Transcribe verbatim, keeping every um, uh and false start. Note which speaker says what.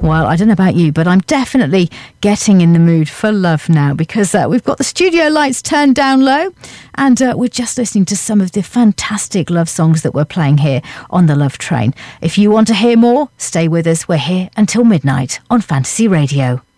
Speaker 1: Well, I don't know about you, but I'm definitely getting in the mood for love now, because uh, we've got the studio lights turned down low, and uh, we're just listening to some of the fantastic love songs that we're playing here on the Love Train. If you want to hear more, stay with us. We're here until midnight on Fantasy Radio.